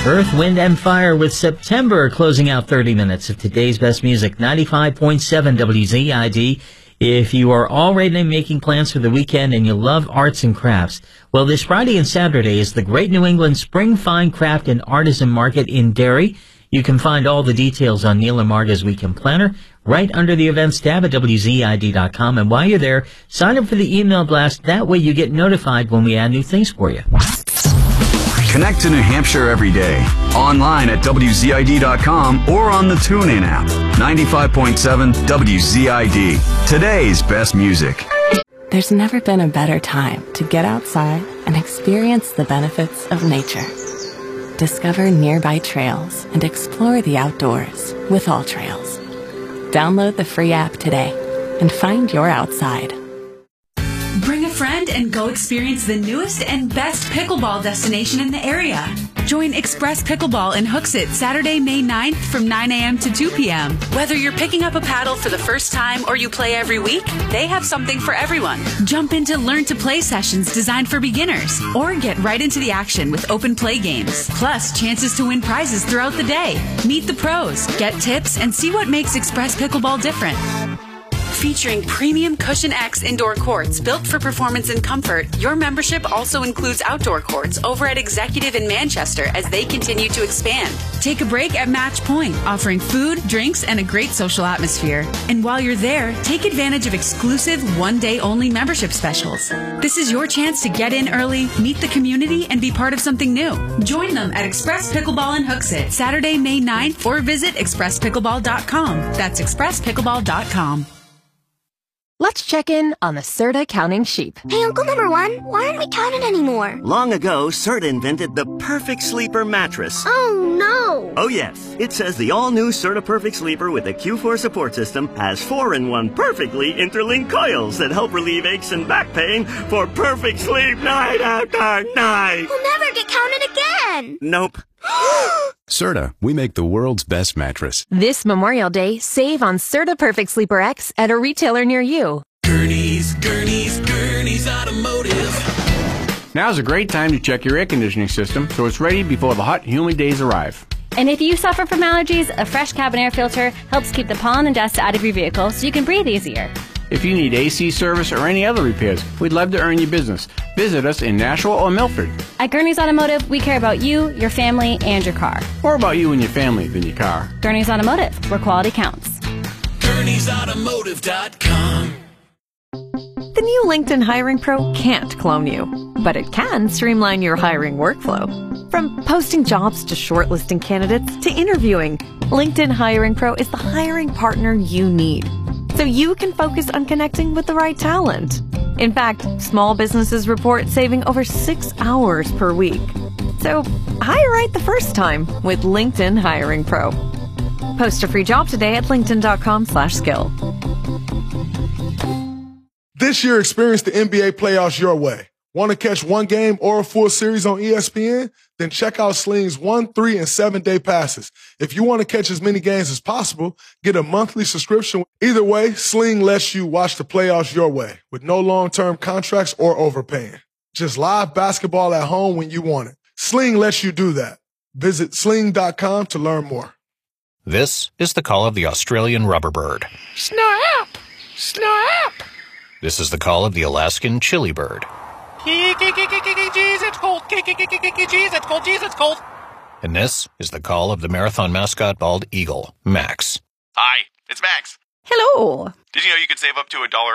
Earth, Wind, and Fire with September closing out 30 minutes of today's best music, 95.7 WZID. If you are already making plans for the weekend and you love arts and crafts, well, this Friday and Saturday is the Great New England Spring Fine Craft and Artisan Market in Derry. You can find all the details on Neil and Marga's Weekend Planner right under the events tab at WZID.com. And while you're there, sign up for the email blast. That way you get notified when we add new things for you. Connect to New Hampshire every day. Online at WZID.com or on the TuneIn app. 95.7 WZID. Today's best music. There's never been a better time to get outside and experience the benefits of nature. Discover nearby trails and explore the outdoors with All Trails. Download the free app today and find your outside. Bring a friend and go experience the newest and best pickleball destination in the area. Join Express Pickleball in Hooksett Saturday, May 9th from 9 a.m. to 2 p.m. Whether you're picking up a paddle for the first time or you play every week, they have something for everyone. Jump into Learn to Play sessions designed for beginners or get right into the action with open play games. Plus, chances to win prizes throughout the day. Meet the pros, get tips, and see what makes Express Pickleball different. Featuring premium Cushion X indoor courts built for performance and comfort, your membership also includes outdoor courts over at Executive in Manchester as they continue to expand. Take a break at Match Point, offering food, drinks, and a great social atmosphere. And while you're there, take advantage of exclusive one-day-only membership specials. This is your chance to get in early, meet the community, and be part of something new. Join them at Express Pickleball in Hooksett, Saturday, May 9th, or visit expresspickleball.com. That's expresspickleball.com. Let's check in on the Serta counting sheep. Hey, Uncle Number One, why aren't we counting anymore? Long ago, Serta invented the Perfect Sleeper mattress. Oh, no. Oh, yes. It says the all-new Serta Perfect Sleeper with the Q4 support system has 4-in-1 perfectly interlinked coils that help relieve aches and back pain for perfect sleep night after night. We'll never get counted again. Nope. Serta, we make the world's best mattress. This Memorial Day, save on Serta Perfect Sleeper X at a retailer near you. Gurney's Automotive. Now's a great time to check your air conditioning system so it's ready before the hot, humid days arrive. And if you suffer from allergies, a fresh cabin air filter helps keep the pollen and dust out of your vehicle so you can breathe easier. If you need AC service or any other repairs, we'd love to earn your business. Visit us in Nashua or Milford. At Gurney's Automotive, we care about you, your family, and your car. More about you and your family than your car. Gurney's Automotive, where quality counts. Gurney'sAutomotive.com. The new LinkedIn Hiring Pro can't clone you, but it can streamline your hiring workflow. From posting jobs to shortlisting candidates to interviewing, LinkedIn Hiring Pro is the hiring partner you need, so you can focus on connecting with the right talent. In fact, small businesses report saving over 6 hours per week. So hire right the first time with LinkedIn Hiring Pro. Post a free job today at linkedin.com/skill. This year, experience the NBA playoffs your way. Want to catch one game or a full series on ESPN? Then check out Sling's 1, 3, and 7-day passes. If you want to catch as many games as possible, get a monthly subscription. Either way, Sling lets you watch the playoffs your way with no long-term contracts or overpaying. Just live basketball at home when you want it. Sling lets you do that. Visit sling.com to learn more. This is the call of the Australian rubberbird. Snap! Snap! This is the call of the Alaskan chili bird. Jeez, it's cold. Jeez, it's cold. Jeez, it's cold. And this is the call of the marathon mascot bald eagle, Max. Hi, it's Max. Hello. Did you know you could save up to $1